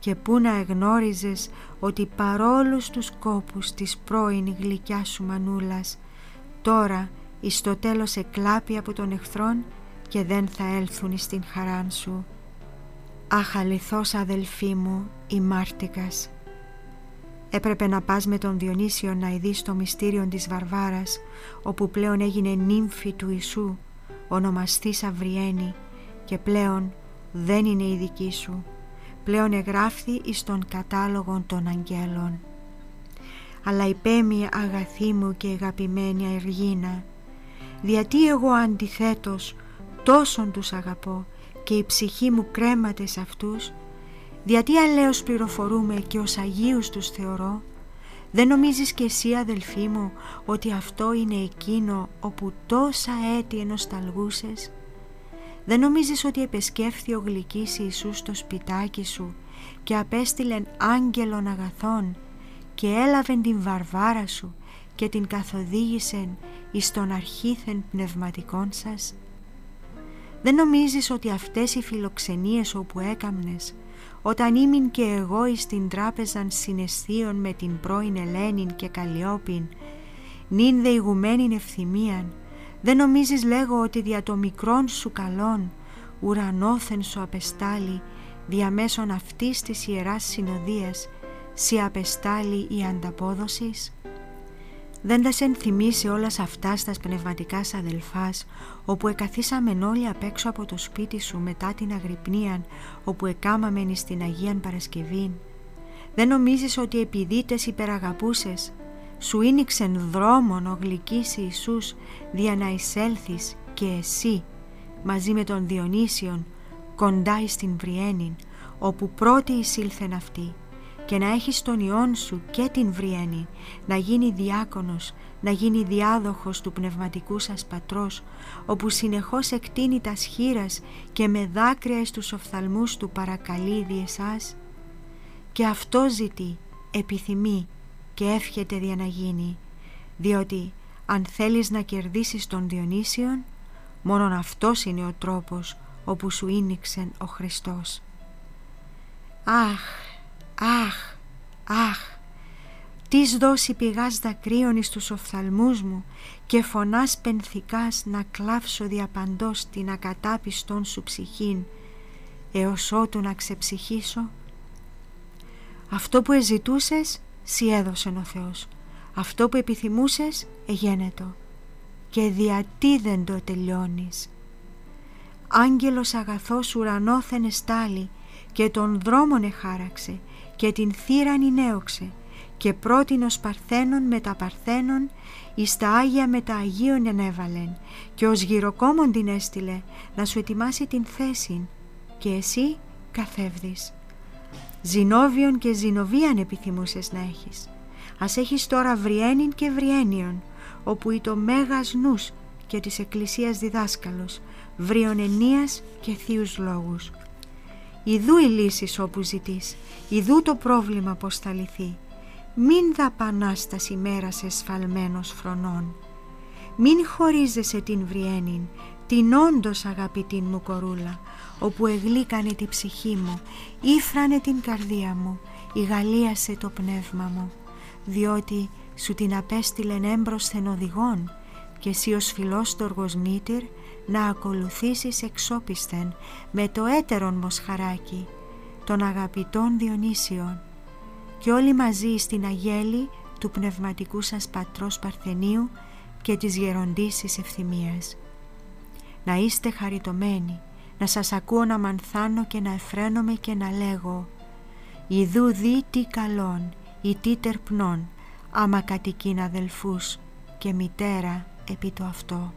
και πού να εγνώριζες ότι παρόλους τους κόπους της πρώην γλυκιά σου μανούλας, τώρα εις το τέλος εκλάπει από τον εχθρόν και δεν θα έλθουν εις την χαράν σου. Αχ, αληθώς αδελφή μου, η Μάρτικας. Έπρεπε να πας με τον Διονύσιο να ειδείς το μυστήριο της Βαρβάρας, όπου πλέον έγινε νύμφη του Ιησού, ονομαστής Αυριένη, και πλέον δεν είναι η δική σου, πλέον εγγράφθη εις τον κατάλογο των αγγέλων. Αλλά υπέμει αγαθή μου και αγαπημένη Αεργίνα, γιατί εγώ αντιθέτως τόσον τους αγαπώ και η ψυχή μου κρέμεται σε αυτούς, γιατί αλέως πληροφορούμε και ως Αγίους τους θεωρώ, δεν νομίζεις κι εσύ αδελφή μου ότι αυτό είναι εκείνο όπου τόσα έτη ενοσταλγούσες? Δεν νομίζεις ότι επεσκέφθη ο γλυκής Ιησούς στο σπιτάκι σου και απέστειλεν άγγελων αγαθών και έλαβεν την Βαρβάρα σου και την καθοδήγησεν εις τον αρχήθεν πνευματικών σας? Δεν νομίζεις ότι αυτές οι φιλοξενίες όπου έκαμνες, όταν ήμουν και εγώ εις την τράπεζαν συναισθείων με την πρώην Ελένην και Καλλιόπην, νυν δεηγουμένην ευθυμίαν, δεν νομίζεις λέγω ότι δια το μικρόν σου καλόν ουρανόθεν σου απεστάλει διαμέσων αυτής της Ιεράς Συνοδείας, σοι απεστάλει η ανταπόδοσης? Δεν θα σε ενθυμίσει όλας αυτά στα πνευματικά αδελφάς, όπου εκαθίσαμεν όλοι απ' έξω από το σπίτι σου μετά την αγρυπνίαν, όπου εκάμαμεν εις την Αγίαν Παρασκευήν? Δεν νομίζεις ότι επειδή τες υπεραγαπούσες, σου ίνιξεν δρόμον ο γλυκής Ιησούς δια να εισέλθεις και εσύ μαζί με τον Διονύσιον κοντά εις την Βριένην, όπου πρώτη εισήλθεν αυτή, και να έχεις τον Υιόν σου και την Βριένη, να γίνει διάκονος, να γίνει διάδοχος του πνευματικού σας πατρός, όπου συνεχώς εκτείνει τας χείρας και με δάκρυα εις τους οφθαλμούς του παρακαλεί δι' εσάς? Και αυτό ζητεί, επιθυμεί και εύχεται δια να γίνει, διότι αν θέλεις να κερδίσεις τον Διονύσιον, μόνον αυτός είναι ο τρόπος όπου σου ίνιξεν ο Χριστός. Αχ, αχ, αχ, τις δώσει πηγάς δακρύων εις τους οφθαλμούς μου και φωνάς πενθικάς να κλάψω διαπαντός την ακατάπιστον σου ψυχήν, έως ότου να ξεψυχήσω? Αυτό που εζητούσες σοι έδωσεν ο Θεός, αυτό που επιθυμούσες εγένετο, και διατί δεν το τελειώνεις? Άγγελος αγαθός ουρανόθεν εστάλει και τον δρόμον εχάραξε και την θύραν ενέωξε και πρότεινος παρθένων με τα παρθένων εις τα Άγια με τα Αγίων ενέβαλεν και ως γυροκόμον την έστειλε να σου ετοιμάσει την θέση, και εσύ καθεύδεις. Ζηνόβιον και Ζηνοβίαν επιθυμούσες να έχεις. Ας έχεις τώρα Βριένην και Βριένιον, όπου είτο μέγας νους και της Εκκλησίας διδάσκαλος, βρίων ενίας και θείους λόγους. Ιδού η λύση όπου ζητείς, ιδού το πρόβλημα πως θα λυθεί. Μην δαπανάς τας ημέρας εσφαλμένος φρονών. Μην χωρίζεσαι την Βριένην, την όντως αγαπητήν μου κορούλα, όπου εγλύκανε τη ψυχή μου, ήφρανε την καρδία μου, ηγαλίασε το πνεύμα μου, διότι σου την απέστειλεν έμπροσθεν οδηγών, και εσύ ως φιλόστοργος μήτηρ να ακολουθήσεις εξόπισθεν με το έτερον μοσχαράκι των αγαπητών Διονύσιων, και όλοι μαζί στην αγέλη του πνευματικού σας πατρός Παρθενίου και της γεροντήσης Ευθυμίας. Να είστε χαριτωμένοι, να σας ακούω να μανθάνω και να εφραίνομαι και να λέγω «Ιδού δι τι καλόν, ή τι τερπνών, άμα κατοικήν αδελφούς και μητέρα επί το αυτό».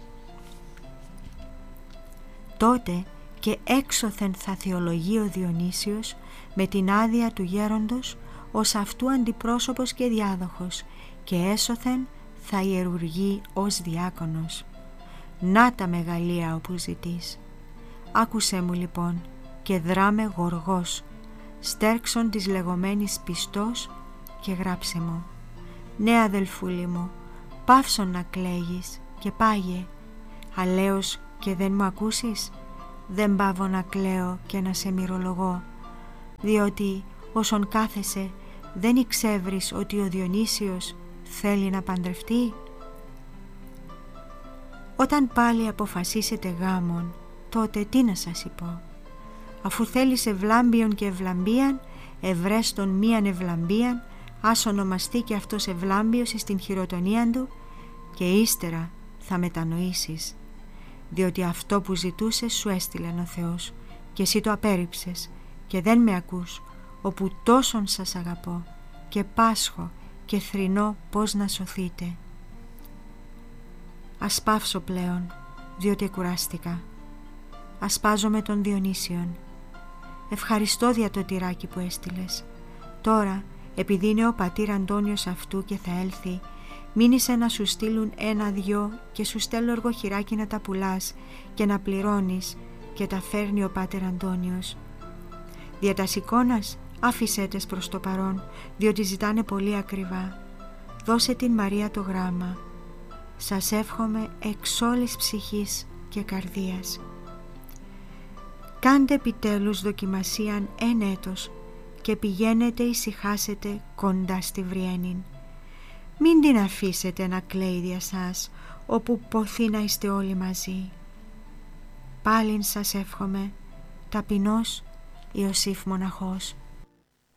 Τότε και έξωθεν θα θεολογεί ο Διονύσιος με την άδεια του γέροντος ως αυτού αντιπρόσωπος και διάδοχος, και έσωθεν θα ιερουργεί ως διάκονος. Να τα μεγαλεία όπου ζητείς. Άκουσέ μου λοιπόν και δράμε γοργός, στέρξον της λεγόμενης πιστός, και γράψε μου. Ναι αδελφούλη μου, πάυσον να κλαίγεις και πάγε. Αλέως και δεν μου ακούσεις, δεν πάβω να κλαίω και να σε μυρολογώ. διότι όσον κάθεσαι δεν εξεύρεις ότι ο Διονύσιος θέλει να παντρευτεί? Όταν πάλι αποφασίσετε γάμον, τότε τι να σας πω? Αφού θέλεις ευλάμπιον και ευλαμπίαν, ευρές τον μίαν ευλαμπίαν, ας ονομαστεί και αυτός ευλάμπιος εις την χειροτονία του, και ύστερα θα μετανοήσεις, διότι αυτό που ζητούσες σου έστειλεν ο Θεός και εσύ το απέρριψες και δεν με ακούς, όπου τόσον σας αγαπώ και πάσχω και θρηνώ πώς να σωθείτε. Ας πάυσω πλέον, διότι κουράστηκα. Ασπάζομαι τον Διονύσιον. Ευχαριστώ δια το τυράκι που έστειλες. Τώρα, επειδή είναι ο πατήρ Αντώνιος αυτού και θα έλθει, μείνησε να σου στείλουν 1-2 και σου στέλνω εργοχειράκι να τα πουλάς και να πληρώνεις, και τα φέρνει ο πάτερ Αντώνιος. Δια τας εικόνας άφησέ τες προς το παρόν, διότι ζητάνε πολύ ακριβά. Δώσε την Μαρία το γράμμα. Σας εύχομαι εξ όλης ψυχής και καρδίας. Κάντε επιτέλους δοκιμασίαν 1 έτος και πηγαίνετε ησυχάσετε κοντά στη Βριένην. Μην την αφήσετε να κλαίει δια σας, όπου ποθεί να είστε όλοι μαζί. Πάλιν σας εύχομαι, ταπεινός Ιωσήφ μοναχός.